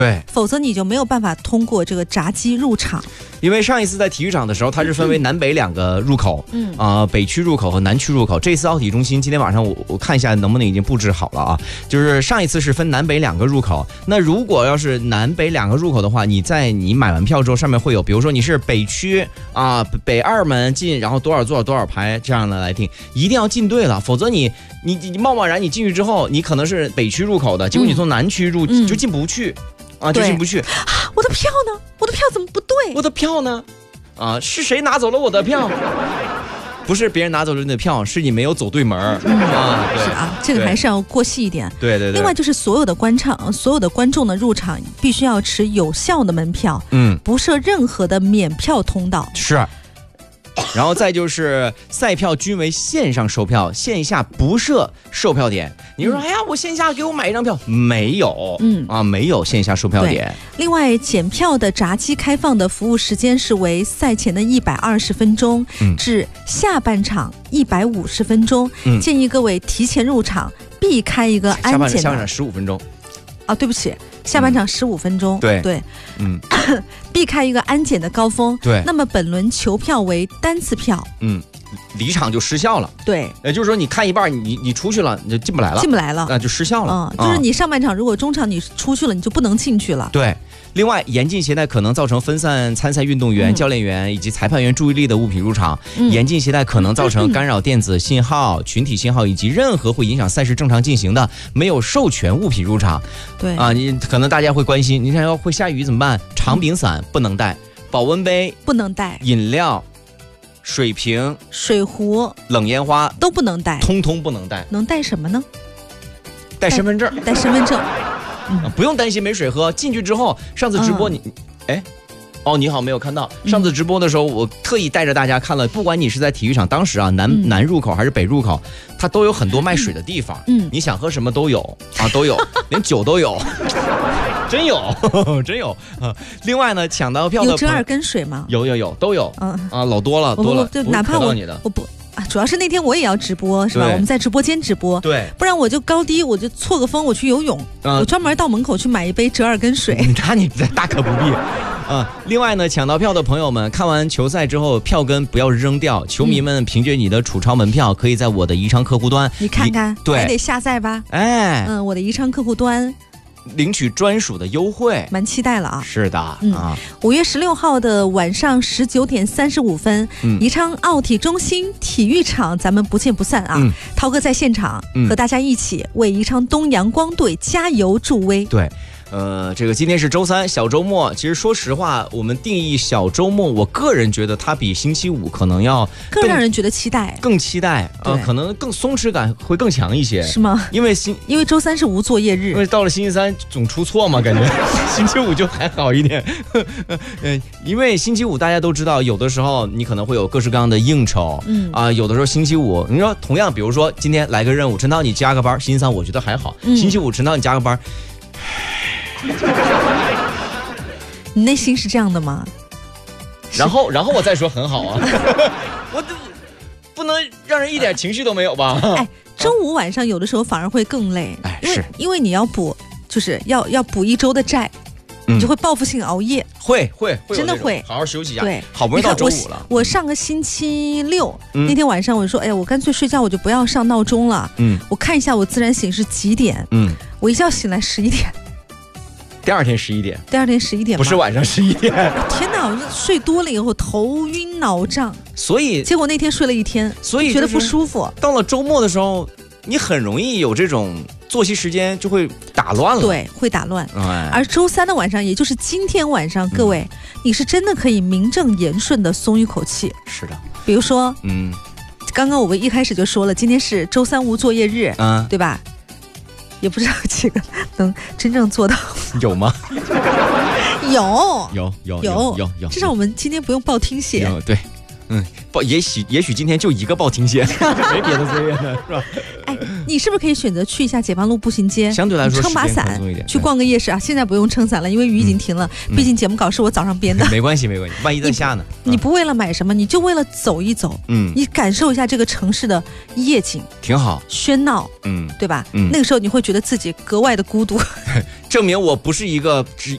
对， 否则你就没有办法通过这个闸机入场。 因为上一次在体育场的时候，它是分为南北两个入口，北区入口和南区入口。这次奥体中心今天晚上我看一下能不能已经布置好了啊。就是上一次是分南北两个入口，那如果要是南北两个入口的话，你买完票之后，上面会有，比如说你是北区啊，北2门进，然后多少座多少排这样的来听，一定要进对了，否则你贸贸然你进去之后，你可能是北区入口的，结果你从南区入就进不去。就进不去。 我的票呢？我的票怎么不对？ 我的票呢？是谁拿走了我的票？不是别人拿走了你的票，是你没有走对门对是啊，这个还是要过细一点。 对。 另外就是所有的观众的入场必须要持有效的门票，不设任何的免票通道。 是。然后再就是赛票均为线上售票，线下不设售票点。你说，哎呀，我线下给我买一张票，没有，没有线下售票点。 另外，检票的闸机开放的服务时间是为赛前的120分钟，至下半场150分钟。建议各位提前入场，避开一个安检。 下半场15分钟。 对不起。下半场15分钟， 对， 避开一个安检的高峰。 对， 那么本轮球票为单次票， 离场就失效了。 对， 也就是说你看一半，你出去了，你就进不来了，那就失效了。 就是你上半场如果中场你出去了，你就不能进去了。 对。另外，严禁携带可能造成分散参赛运动员、教练员以及裁判员注意力的物品入场。严禁携带可能造成干扰电子信号、群体信号以及任何会影响赛事正常进行的没有授权物品入场。 对你可能大家会关心，你想要会下雨怎么办？长柄伞不能带，保温杯不能带， 饮料、水瓶、 水壶、 冷烟花都不能带， 通通不能带。 能带什么呢？ 带身份证。 带身份证。 不用担心没水喝。进去之后，上次直播你你好没有看到。上次直播的时候，我特意带着大家看了，不管你是在体育场，当时南入口还是北入口，它都有很多卖水的地方。你想喝什么都有都有，连酒都有。真有另外呢，抢到票的有折耳根水吗？ 有都有。老多了。 就哪怕我不。主要是那天我也要直播，是吧？我们在直播间直播， 对， 不然我就高低我就错个峰，我去游泳，我专门到门口去买一杯折耳根水。 那你大可不必。另外呢，抢到票的朋友们，看完球赛之后，票根不要扔掉。球迷们凭借你的储钞门票，可以在我的宜昌客户端， 你看看， 对， 还得下载吧？我的宜昌客户端。 领取专属的优惠， 蛮期待了啊！ 是的 ，5月16号的晚上19点35分，宜昌奥体中心体育场，咱们不见不散啊！涛哥在现场和大家一起为宜昌东阳光队加油助威。 对。这个今天是周三，小周末。其实说实话，我们定义小周末，我个人觉得它比星期五可能要更让人觉得期待， 更期待可能更松弛感会更强一些， 是吗？ 因为周三是无作业日， 因为到了星期三总出错嘛，感觉星期五就还好一点。因为星期五大家都知道，有的时候你可能会有各式各样的应酬，有的时候星期五，你说同样，比如说今天来个任务，陈涛你加个班，星期三我觉得还好，星期五陈涛你加个班。 你内心是这样的吗？ 然后我再说很好啊，我不能让人一点情绪都没有吧？ 周五晚上有的时候反而会更累，因为你要补，就是要补一周的债，你就会报复性熬夜， 会真的会好好休息一下。 对， 好不容易到周五了。 我上个星期六那天晚上，我说，我干脆睡觉，我就不要上闹钟了。我看一下我自然醒是几点。我一觉醒来11点。 第二天11点。 第二天11点， 不是晚上11点。 天哪！我睡多了以后头晕脑胀， 所以结果那天睡了一天， 所以觉得不舒服。 到了周末的时候，你很容易有这种作息时间就会打乱了。 对，会打乱。而周三的晚上，也就是今天晚上，各位，你是真的可以名正言顺的松一口气。 是的。 比如说，刚刚我们一开始就说了，今天是周三无作业日，对吧？也不知道几个能真正做到。 有吗？ 有， 至少我们今天不用报听写。 对。 也许今天就一个报亭街，没别的资源了，是吧？ 哎，你是不是可以选择去一下解放路步行街？ 相对来说撑把伞，去逛个夜市啊！现在不用撑伞了，因为雨已经停了。毕竟节目稿是我早上编的。 没关系，万一在下呢？ 你不为了买什么，你就为了走一走，你感受一下这个城市的夜景， 挺好， 喧闹，对吧？那个时候你会觉得自己格外的孤独， 证明我不是一个